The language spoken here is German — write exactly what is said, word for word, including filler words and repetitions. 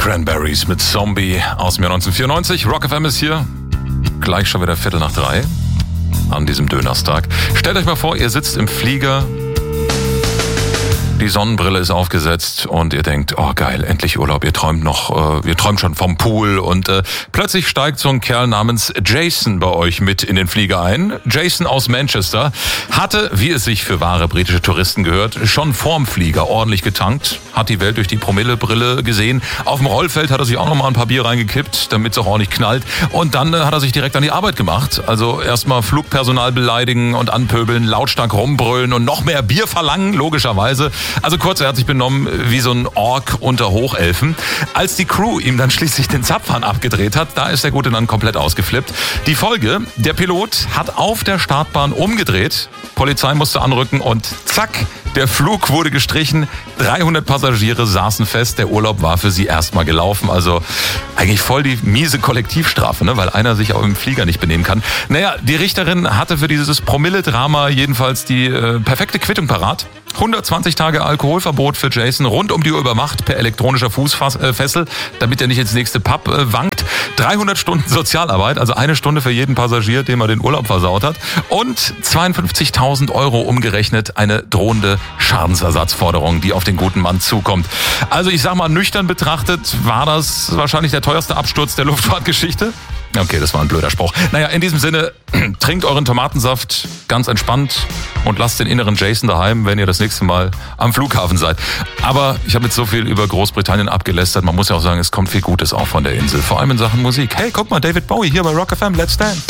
Cranberries mit Zombie aus dem Jahr neunzehnhundertvierundneunzig. Rock F M ist hier. Gleich schon wieder Viertel nach drei an diesem Dönerstag. Stellt euch mal vor, ihr sitzt im Flieger. Die Sonnenbrille ist aufgesetzt und ihr denkt, oh geil, endlich Urlaub. Ihr träumt noch, äh, ihr träumt schon vom Pool und äh, plötzlich steigt so ein Kerl namens Jason bei euch mit in den Flieger ein. Jason aus Manchester hatte, wie es sich für wahre britische Touristen gehört, schon vorm Flieger ordentlich getankt, hat die Welt durch die Promillebrille gesehen. Auf dem Rollfeld hat er sich auch noch mal ein paar Bier reingekippt, damit es auch ordentlich knallt. Und dann äh, hat er sich direkt an die Arbeit gemacht. Also erstmal Flugpersonal beleidigen und anpöbeln, lautstark rumbrüllen und noch mehr Bier verlangen, logischerweise. Also kurz, er hat sich benommen wie so ein Ork unter Hochelfen. Als die Crew ihm dann schließlich den Zapfhahn abgedreht hat, da ist der Gute dann komplett ausgeflippt. Die Folge, der Pilot hat auf der Startbahn umgedreht, Polizei musste anrücken und zack, der Flug wurde gestrichen, dreihundert Passagiere saßen fest, der Urlaub war für sie erstmal gelaufen. Also eigentlich voll die miese Kollektivstrafe, ne? Weil einer sich auch im Flieger nicht benehmen kann. Naja, die Richterin hatte für dieses Promille-Drama jedenfalls die äh, perfekte Quittung parat. hundertzwanzig Tage Alkoholverbot für Jason, rund um die Uhr überwacht per elektronischer Fußfessel, damit er nicht ins nächste Pub äh, wankt. dreihundert Stunden Sozialarbeit, also eine Stunde für jeden Passagier, dem er den Urlaub versaut hat. Und zweiundfünfzigtausend Euro umgerechnet, eine drohende Schadensersatzforderung, die auf den guten Mann zukommt. Also ich sag mal, nüchtern betrachtet war das wahrscheinlich der teuerste Absturz der Luftfahrtgeschichte. Okay, das war ein blöder Spruch. Naja, in diesem Sinne, trinkt euren Tomatensaft ganz entspannt und lasst den inneren Jason daheim, wenn ihr das nächste Mal am Flughafen seid. Aber ich habe jetzt so viel über Großbritannien abgelästert. Man muss ja auch sagen, es kommt viel Gutes auch von der Insel, vor allem in Sachen Musik. Hey, guck mal, David Bowie hier bei Rock F M, Let's Dance.